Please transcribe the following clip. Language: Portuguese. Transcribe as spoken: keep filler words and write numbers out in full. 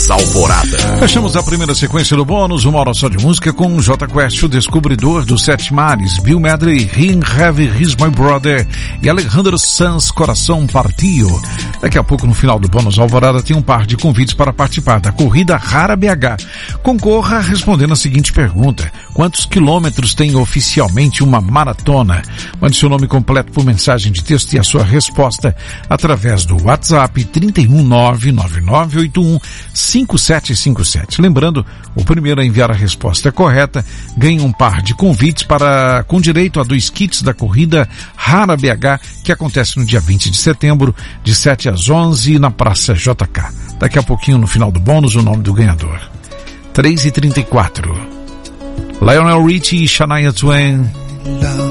Bônus Alvorada. Fechamos a primeira sequência do bônus, uma hora só de música, com J Quest, o descobridor dos sete mares, Bill Medley, Him Heavy, He's My Brother e Alejandro Sanz, Coração Partio. Daqui a pouco, no final do bônus Alvorada, tem um par de convites para participar da corrida Rara B H. Concorra respondendo a seguinte pergunta: quantos quilômetros tem oficialmente uma maratona? Mande seu nome completo por mensagem de texto e a sua resposta através do WhatsApp trinta e um nove nove nove oito um cinco sete cinco sete. Lembrando, o primeiro a enviar a resposta correta ganha um par de convites para, com direito a dois kits da corrida Rara B H, que acontece no dia vinte de setembro, de sete às onze, na Praça J K. Daqui a pouquinho, no final do bônus, o nome do ganhador. três e trinta e quatro. Lionel Richie e Shania Twain.